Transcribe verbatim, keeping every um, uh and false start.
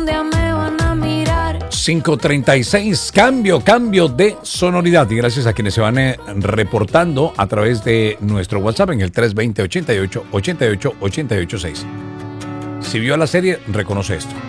día me van a mirar. cinco treinta y seis, cambio, cambio de sonoridad. Y gracias a quienes se van eh, reportando a través de nuestro WhatsApp en el tres dos cero, ochenta y ocho, ochenta y ocho, ochenta y ocho seis. Si vio la serie, reconoce esto.